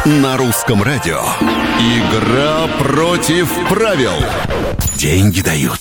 На русском радио. Игра против правил. Деньги дают.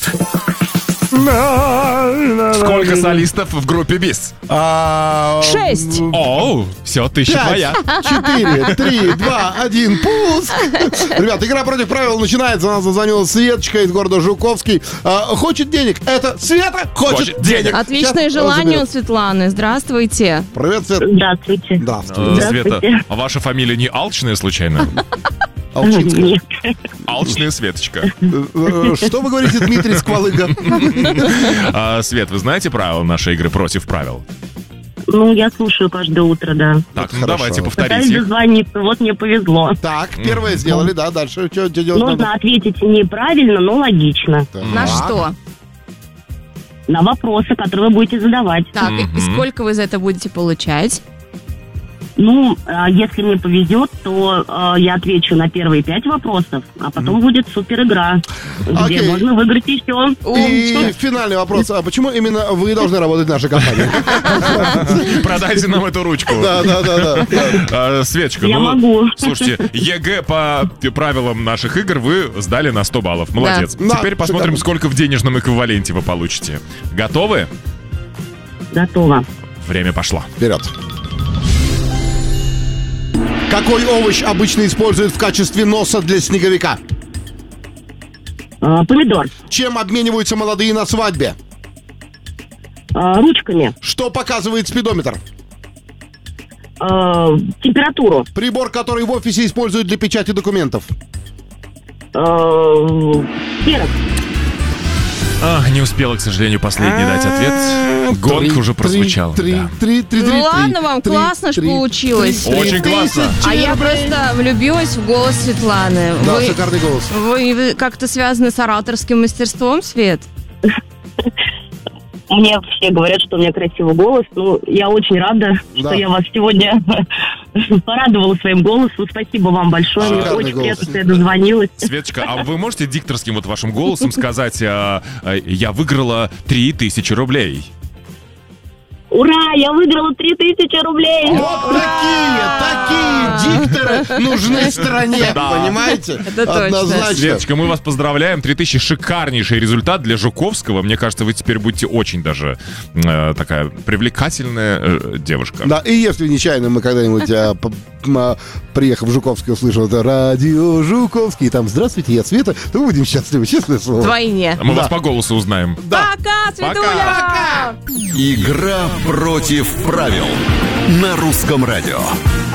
Сколько солистов в группе БИС? 6. Оу, все, 1000 твоя. 4, 3, 2, 1, пуск. Ребят, игра против правил начинается. Нас зазвонила Светочка из города Жуковский. Хочет денег. Это Света хочет денег. Отличное Сейчас желание у заберет. Светланы. Здравствуйте. Привет, Свет. Здравствуйте. Да, Света, а ваша фамилия не Алчная случайно? Алчинская. Нет. Алчная Светочка. Что вы говорите, Дмитрий Сквалыга? Свет, вы знаете правила нашей игры против правил? Ну, я слушаю каждое утро, да. Так, ну Хорошо. давайте Пытаюсь повторите их. дозвониться, вот мне повезло. Так, первое сделали, да, дальше что делать Нужно надо? ответить неправильно, но логично. На что? На вопросы, которые вы будете задавать. Так, и сколько вы за это будете получать? Ну, если мне повезет, то я отвечу на первые 5 вопросов, а потом будет супер игра, где Окей. можно выиграть еще. И финальный вопрос. А почему именно вы должны работать в нашей компании? Продайте нам эту ручку. Да. Светочка, Я ну, могу. слушайте, ЕГЭ по правилам наших игр вы сдали на 100 баллов. Молодец. Да. Теперь Да, посмотрим, шикарно. сколько в денежном эквиваленте вы получите. Готовы? Готово. Время пошло. Вперед. Какой овощ обычно используют в качестве носа для снеговика? Помидор. Чем обмениваются молодые на свадьбе? Ручками. Что показывает спидометр? Температуру. Прибор, который в офисе используют для печати документов. Ксерокс. Не успела, к сожалению, последний дать ответ. Гонг уже прозвучал. да. Ну ладно вам, классно ж получилось. Очень классно. А я просто влюбилась в голос Светланы. Да, шикарный голос. Вы как-то связаны с ораторским мастерством, Свет? Мне все говорят, что у меня красивый голос. Ну, я очень рада, Да. что я вас сегодня порадовала своим голосом. Спасибо вам большое. Мне Шикарный очень голос. приятно, что я дозвонилась. Светочка, а вы можете дикторским вот вашим голосом сказать, я выиграла 3000 рублей? Ура! Я выиграла 3000 рублей! Вот такие дикторы нужны стране, понимаете? Это точно. Однозначно. Светочка, мы вас поздравляем. 3000 шикарнейший результат для Жуковского. Мне кажется, вы теперь будете очень даже такая привлекательная девушка. Да, и если нечаянно мы когда-нибудь, приехав в Жуковский, услышим это радио Жуковский, и там «Здравствуйте, я Света», то мы будем счастливы, честное слово. Вдвойне. Мы Да. вас по голосу узнаем. Пока, Светуля! Игра против правил. На русском радио.